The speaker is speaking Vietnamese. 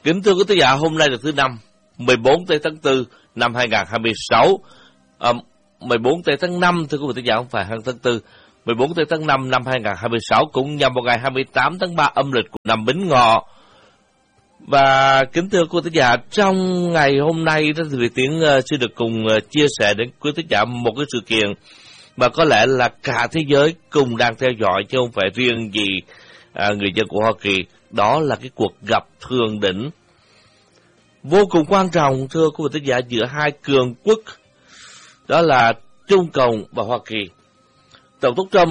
Kính thưa quý thính giả, hôm nay là thứ Năm, 14 tây tháng 4 năm 2026. 14 tây tháng 5, thưa quý vị thính giả, không phải tháng 4. 14 tây tháng 5 năm 2026 cũng nhằm vào ngày 28 tháng 3 âm lịch của năm Bính Ngọ. Và kính thưa quý thính giả, trong ngày hôm nay đó thì Việt Tiến xin được cùng chia sẻ đến quý thính giả một cái sự kiện mà có lẽ là cả thế giới cùng đang theo dõi, chứ không phải riêng gì người dân của Hoa Kỳ. Đó là cái cuộc gặp thượng đỉnh vô cùng quan trọng, thưa quý vị thính giả, giữa hai cường quốc, đó là Trung Cộng và Hoa Kỳ. Tổng thống Trump